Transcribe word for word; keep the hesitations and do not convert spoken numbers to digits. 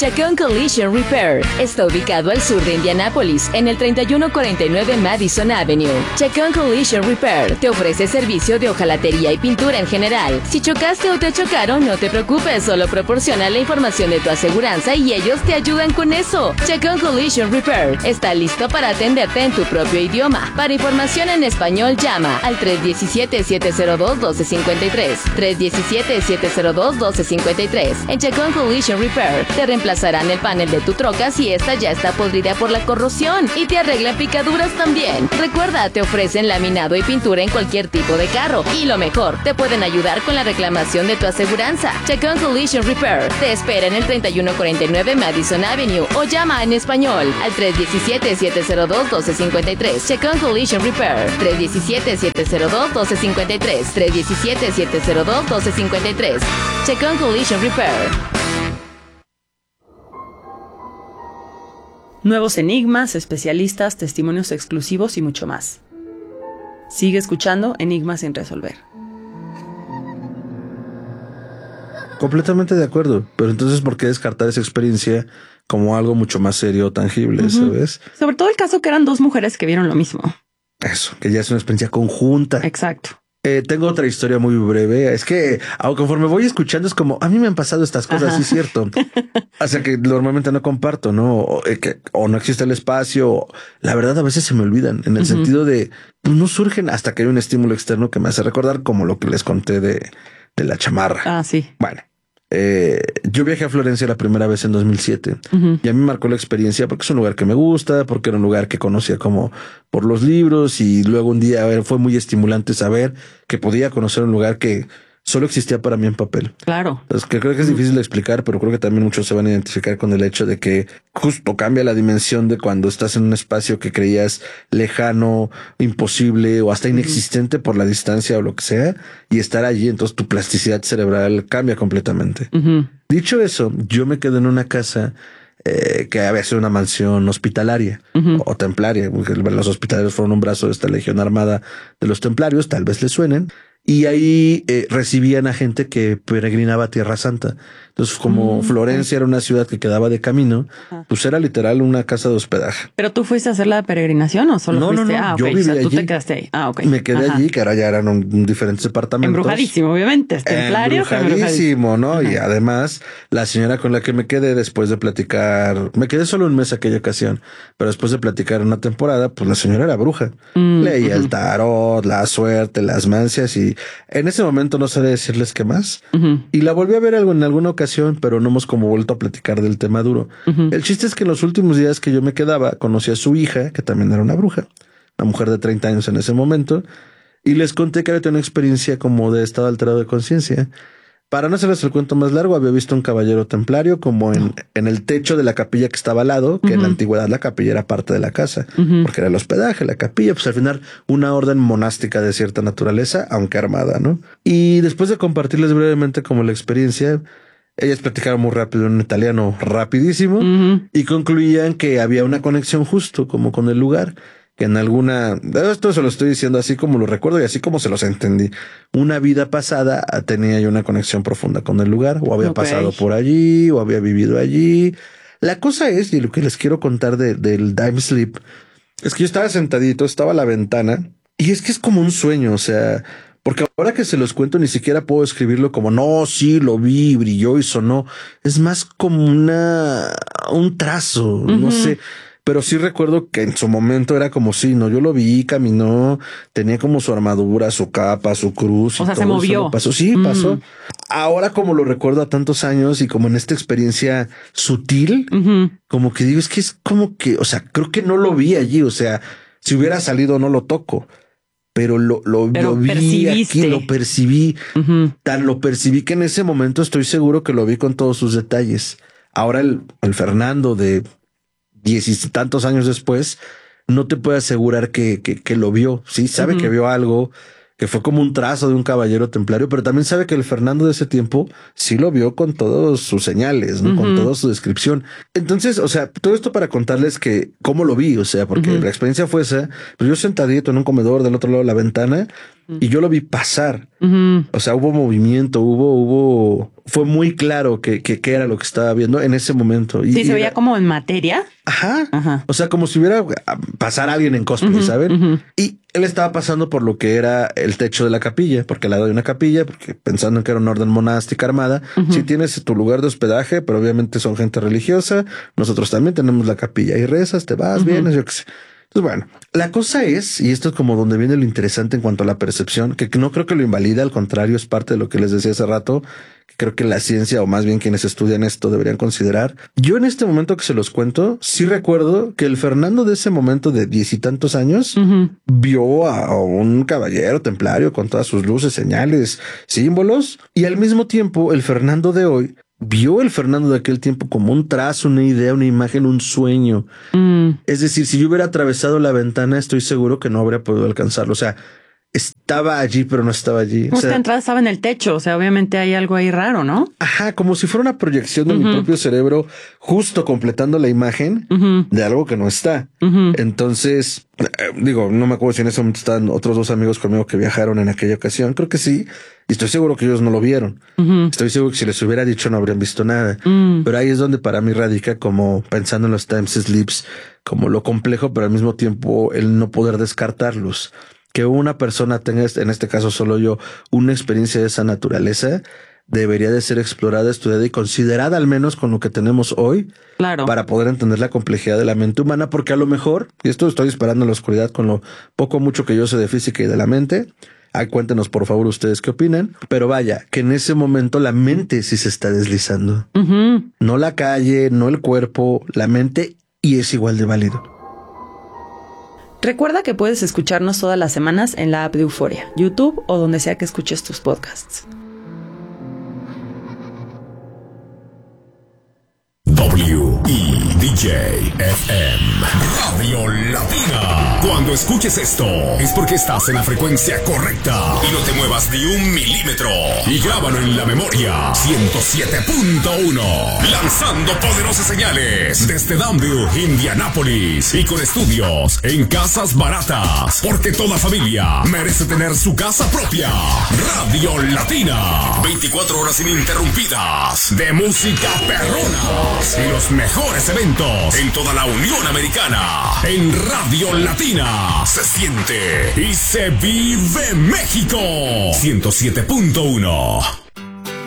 Chacón Collision Repair está ubicado al sur de Indianápolis, en el treinta y uno cuarenta y nueve Madison Avenue. Chacón Collision Repair te ofrece servicio de hojalatería y pintura en general. Si chocaste o te chocaron, no te preocupes, solo proporciona la información de tu aseguranza y ellos te ayudan con eso. Chacón Collision Repair está listo para atenderte en tu propio idioma. Para información en español, llama al tres uno siete, siete cero dos, uno dos cinco tres. tres uno siete, siete cero dos, uno dos cinco tres. En Chacón Collision Repair te reemplazarán el panel de tu troca si esta ya está podrida por la corrosión y te arreglan picaduras también. Recuerda, te ofrecen laminado y pintura en cualquier tipo de carro y lo mejor, te pueden ayudar con la reclamación de tu aseguranza. Chacón Collision Repair te espera en el treinta y uno cuarenta y nueve Madison Avenue o llama en español al tres uno siete, siete cero dos, uno dos cinco tres. Chacón Collision Repair tres uno siete, siete cero dos, uno dos cinco tres. tres uno siete, siete cero dos, uno dos cinco tres. Chacón Collision Repair. Nuevos enigmas, especialistas, testimonios exclusivos y mucho más. Sigue escuchando Enigmas sin resolver. Completamente de acuerdo, pero entonces ¿por qué descartar esa experiencia como algo mucho más serio o tangible, uh-huh. ¿sabes? Sobre todo el caso que eran dos mujeres que vieron lo mismo. Eso, que ya es una experiencia conjunta. Exacto. Eh, tengo otra historia muy breve. Es que, aunque conforme voy escuchando, es como a mí me han pasado estas cosas, Ajá. sí es cierto. O sea que normalmente no comparto, ¿no? O, eh, que, o no existe el espacio. La verdad, a veces se me olvidan en el uh-huh. sentido de pues, no surgen hasta que hay un estímulo externo que me hace recordar, como lo que les conté de, de la chamarra. Ah, sí. Bueno. Eh, yo viajé a Florencia la primera vez en dos mil siete uh-huh. y a mí me marcó la experiencia porque es un lugar que me gusta, porque era un lugar que conocía como por los libros y luego un día a ver, fue muy estimulante saber que podía conocer un lugar que solo existía para mí en papel. Claro. Entonces, que creo que es difícil de explicar, pero creo que también muchos se van a identificar con el hecho de que justo cambia la dimensión de cuando estás en un espacio que creías lejano, imposible o hasta inexistente por la distancia o lo que sea, y estar allí, entonces tu plasticidad cerebral cambia completamente. Uh-huh. Dicho eso, yo me quedé en una casa eh, que había sido una mansión hospitalaria uh-huh. o, o templaria, porque los hospitalarios fueron un brazo de esta legión armada de los templarios, tal vez les suenen. Y ahí eh, recibían a gente que peregrinaba a Tierra Santa. Entonces, como mm, Florencia okay. era una ciudad que quedaba de camino, ah. pues era literal una casa de hospedaje. ¿Pero tú fuiste a hacer la peregrinación o solo no, fuiste? No, no, ah, yo okay. viví o sea, allí. tú te quedaste ahí. Ah, ok. Me quedé Ajá. allí, que ahora ya eran un, diferentes departamentos. Embrujadísimo, obviamente. Es templario. Embrujadísimo, ¿no? Ajá. Y además, la señora con la que me quedé después de platicar, me quedé solo un mes aquella ocasión, pero después de platicar una temporada, pues la señora era bruja. Mm, Leía uh-huh. el tarot, la suerte, las mancias y en ese momento momento no sabía decirles qué más. Uh-huh. Y la volví a ver algo en alguna ocasión, pero no hemos como vuelto a platicar del tema duro. Uh-huh. El chiste es que en los últimos días que yo me quedaba, conocí a su hija, que también era una bruja, una mujer de treinta años en ese momento, y les conté que había tenido una experiencia como de estado alterado de conciencia. Para no hacerles el cuento más largo, había visto un caballero templario como en, en el techo de la capilla que estaba al lado, que uh-huh. en la antigüedad la capilla era parte de la casa, uh-huh. porque era el hospedaje, la capilla, pues al final una orden monástica de cierta naturaleza, aunque armada, ¿no? Y después de compartirles brevemente como la experiencia, ellas platicaron muy rápido en italiano, rapidísimo, uh-huh. y concluían que había una conexión justo como con el lugar, que en alguna, esto se lo estoy diciendo así como lo recuerdo y así como se los entendí, una vida pasada tenía yo una conexión profunda con el lugar, o había okay. pasado por allí, o había vivido allí. La cosa es, y lo que les quiero contar de, del Time Sleep, es que yo estaba sentadito, estaba a la ventana, y es que es como un sueño, o sea, porque ahora que se los cuento ni siquiera puedo escribirlo como, no, sí, lo vi, brilló y sonó, es más como una, un trazo, uh-huh. no sé. Pero sí recuerdo que en su momento era como si, no, yo lo vi, caminó, tenía como su armadura, su capa, su cruz. O y sea, todo se movió. Eso pasó, sí, mm. pasó. Ahora como lo recuerdo a tantos años y como en esta experiencia sutil, uh-huh. como que digo, es que es como que, o sea, creo que no lo vi allí. O sea, si hubiera salido no lo toco, pero lo, lo, pero lo vi percibiste. Aquí, lo percibí. Uh-huh. Tan lo percibí que en ese momento estoy seguro que lo vi con todos sus detalles. Ahora el, el Fernando de diez y tantos años después, no te puede asegurar que, que, que lo vio. Sí, sabe uh-huh. que vio algo, que fue como un trazo de un caballero templario, pero también sabe que el Fernando de ese tiempo sí lo vio con todos sus señales, ¿no? Uh-huh. Con toda su descripción, Entonces, o sea, todo esto para contarles que cómo lo vi, o sea, porque uh-huh. la experiencia fue esa, pero yo sentadito en un comedor del otro lado de la ventana uh-huh. y yo lo vi pasar. Uh-huh. O sea, hubo movimiento, hubo, hubo, fue muy claro que, que, que era lo que estaba viendo en ese momento. Y, sí, y se era, veía como en materia. Ajá. Ajá. O sea, como si hubiera pasar a alguien en cosplay, uh-huh. ¿saben? Uh-huh. Y él estaba pasando por lo que era el techo de la capilla, porque al lado hay una capilla, porque pensando en que era una orden monástica armada, uh-huh. sí tienes tu lugar de hospedaje, pero obviamente son gente religiosa. Nosotros también tenemos la capilla y rezas, te vas, uh-huh. vienes, yo qué sé. Entonces, bueno, la cosa es, y esto es como donde viene lo interesante en cuanto a la percepción, que no creo que lo invalida, al contrario, es parte de lo que les decía hace rato, que creo que la ciencia, o más bien quienes estudian esto, deberían considerar. Yo en este momento que se los cuento, sí recuerdo que el Fernando de ese momento de diez y tantos años uh-huh. vio a un caballero templario con todas sus luces, señales, símbolos, y al mismo tiempo el Fernando de hoy vio el Fernando de aquel tiempo como un trazo, una idea, una imagen, un sueño. Mm. Es decir, si yo hubiera atravesado la ventana, estoy seguro que no habría podido alcanzarlo. O sea, estaba allí, pero no estaba allí. Esta o sea, entrada estaba en el techo. O sea, obviamente hay algo ahí raro, ¿no? Ajá, como si fuera una proyección de uh-huh. mi propio cerebro, justo completando la imagen uh-huh. de algo que no está. Uh-huh. Entonces, eh, digo, no me acuerdo si en ese momento están otros dos amigos conmigo que viajaron en aquella ocasión. Creo que sí. Y estoy seguro que ellos no lo vieron. Uh-huh. Estoy seguro que si les hubiera dicho no habrían visto nada. Uh-huh. Pero ahí es donde para mí radica, como pensando en los time slips, como lo complejo, pero al mismo tiempo el no poder descartarlos. Que una persona tenga, en este caso solo yo, una experiencia de esa naturaleza, debería de ser explorada, estudiada y considerada, al menos con lo que tenemos hoy, claro, para poder entender la complejidad de la mente humana, porque a lo mejor, y esto estoy disparando en la oscuridad con lo poco o mucho que yo sé de física y de la mente, ah, cuéntenos por favor ustedes qué opinan, pero vaya, que en ese momento la mente sí se está deslizando. Uh-huh. No la calle, no el cuerpo, la mente, y es igual de válido. Recuerda que puedes escucharnos todas las semanas en la app de Euforia, YouTube o donde sea que escuches tus podcasts. W E D J F M Radio Latina. Cuando escuches esto es porque estás en la frecuencia correcta y no te muevas ni un milímetro. Y grábalo en la memoria. ciento siete punto uno. Lanzando poderosas señales desde Danville, Indianápolis, y con estudios en casas baratas, porque toda familia merece tener su casa propia. Radio Latina. veinticuatro horas ininterrumpidas de música perrona y los mejores eventos en toda la Unión Americana. En Radio Latina se siente y se vive México. ciento siete punto uno.